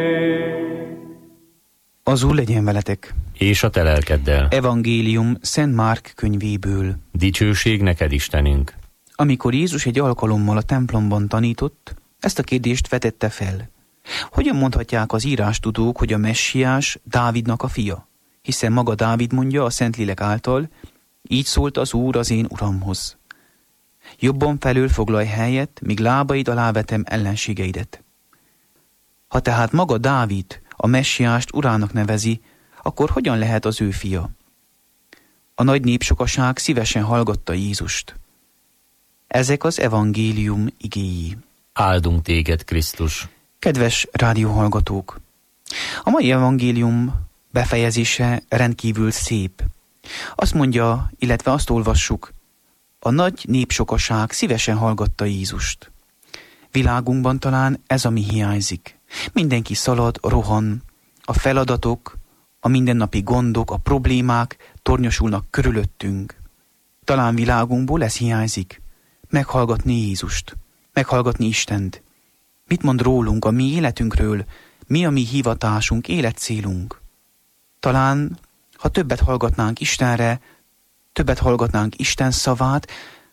Az Úr legyen veletek. És a te lelkeddel. Evangélium Szent Márk könyvéből. Dicsőség neked, Istenünk. Amikor Jézus egy alkalommal a templomban tanított, ezt a kérdést vetette fel. Hogyan mondhatják az írástudók, hogy a messiás Dávidnak a fia? Hiszen maga Dávid mondja a Szentlélek által, így szólt az Úr az én Uramhoz. Jobban felől foglalj helyet, míg lábaid alá vetem ellenségeidet. Ha tehát maga Dávid a messiást urának nevezi, akkor hogyan lehet az ő fia? A nagy népsokaság szívesen hallgatta Jézust. Ezek az evangélium igéi. Áldunk téged, Krisztus. Kedves rádióhallgatók! A mai evangélium befejezése rendkívül szép. Azt mondja, illetve azt olvassuk, a nagy népsokaság szívesen hallgatta Jézust. Világunkban talán ez, ami hiányzik. Mindenki szalad, rohan, a feladatok, a mindennapi gondok, a problémák tornyosulnak körülöttünk. Talán világunkból ez hiányzik. Meghallgatni Jézust, meghallgatni Istent. Mit mond rólunk, a mi életünkről, mi a mi hivatásunk, életcélunk. Talán, ha többet hallgatnánk Istenre, többet hallgatnánk Isten szavát,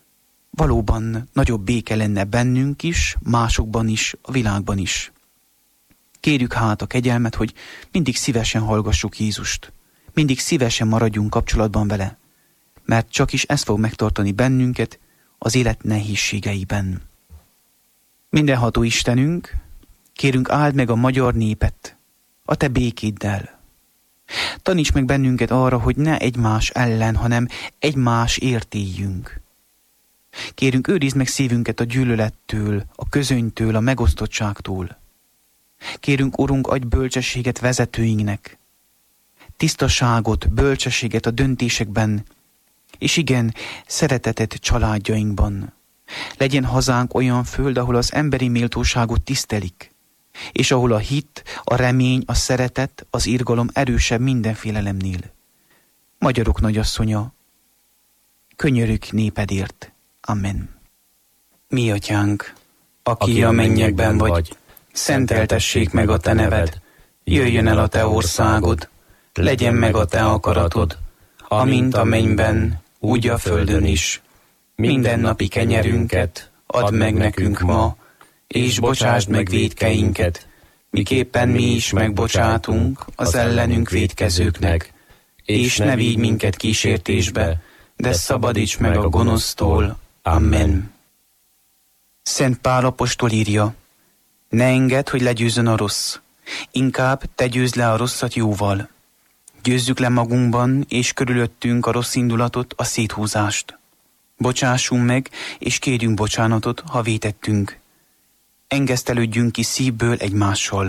valóban nagyobb béke lenne bennünk is, másokban is, a világban is. Kérjük hát a kegyelmet, hogy mindig szívesen hallgassuk Jézust, mindig szívesen maradjunk kapcsolatban vele, mert csak is ez fog megtartani bennünket az élet nehézségeiben. Mindenható Istenünk, kérünk, áld meg a magyar népet, a te békéddel. Taníts meg bennünket arra, hogy ne egymás ellen, hanem egymásért éljünk. Kérünk, őrizd meg szívünket a gyűlölettől, a közönytől, a megosztottságtól. Kérünk, Urunk, adj bölcsességet vezetőinknek, tisztaságot, bölcsességet a döntésekben, és igen, szeretetet családjainkban. Legyen hazánk olyan föld, ahol az emberi méltóságot tisztelik, és ahol a hit, a remény, a szeretet, az irgalom erősebb minden félelemnél. Magyarok nagyasszonya, könyörülj népedért. Amen. Mi atyánk, aki a mennyekben vagy, szenteltessék meg a te neved, jöjjön el a te országod, legyen meg a te akaratod, amint a mennyben, úgy a földön is. Mindennapi kenyerünket add meg nekünk ma, és bocsásd meg vétkeinket, miképpen mi is megbocsátunk az ellenünk vétkezőknek, és ne vigy minket kísértésbe, de szabadíts meg a gonosztól. Amen. Szent Pál apostol írja, ne engedd, hogy legyőzzön a rossz, inkább te győzd le a rosszat jóval. Győzzük le magunkban és körülöttünk a rossz indulatot, a széthúzást. Bocsássunk meg, és kérjünk bocsánatot, ha vétettünk. Engesztelődjünk ki szívből egymással.